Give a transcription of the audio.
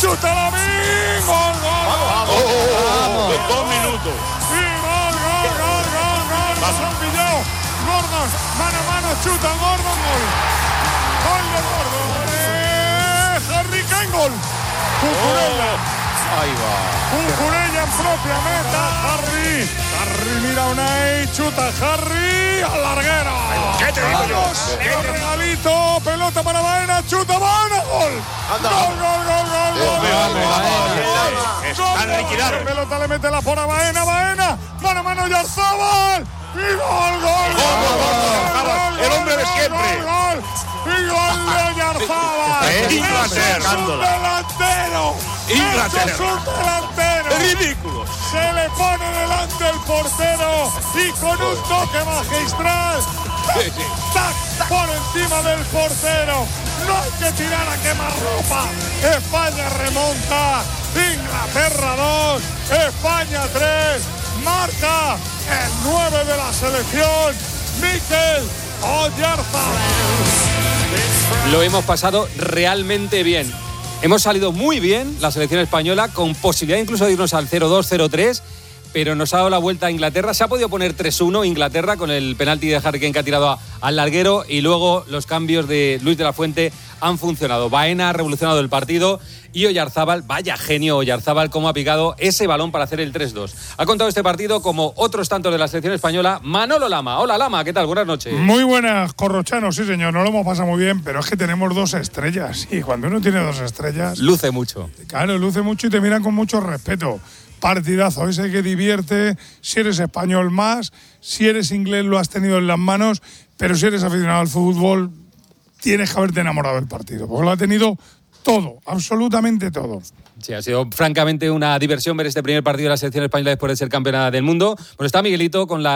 chuta Lamin, gol. Vamos. 2 minutos. Y gol. San Villao, Gordon, mano a mano, chuta Gordon, gol de Gordon, Harry Kane, gol. Cucurella. Ahí va. Cucurella en propia meta. Harry mira Unai, chuta Harry al larguero. ¿Qué te digo yo? Regalito, pelota para Baena, chuta Baena, gol. Gol. Están liquidados. Pelota le mete la por a Baena, mano a mano Oyarzabal. Y gol. El hombre de siempre. Y gol de Oyarzabal. Inglaterra. Eso es un delantero. Ridículo. Se le pone delante el portero y con un toque magistral, tac, por encima del portero. No hay que tirar a quemarropa. España remonta. Inglaterra 2, España 3. Marca el 9 de la selección, Mikel Oyarzabal. Lo hemos pasado realmente bien. Hemos salido muy bien la selección española, con posibilidad incluso de irnos al 0-2, 0-3, pero nos ha dado la vuelta a Inglaterra. Se ha podido poner 3-1 Inglaterra con el penalti de Harry Kane que ha tirado al larguero, y luego los cambios de Luis de la Fuente han funcionado. Baena ha revolucionado el partido y Oyarzabal, vaya genio Oyarzabal, cómo ha picado ese balón para hacer el 3-2. Ha contado este partido como otros tantos de la selección española Manolo Lama. Hola Lama, ¿qué tal? Buenas noches. Muy buenas, Corrochano, sí señor, no lo hemos pasado muy bien, pero es que tenemos 2 estrellas y cuando uno tiene 2 estrellas… Luce mucho. Claro, luce mucho y te miran con mucho respeto. Partidazo, ese que divierte, si eres español más, si eres inglés lo has tenido en las manos, pero si eres aficionado al fútbol tienes que haberte enamorado del partido, porque lo ha tenido todo, absolutamente todo. Sí, ha sido francamente una diversión ver este primer partido de la selección española después de ser campeona del mundo. Bueno, está Miguelito con la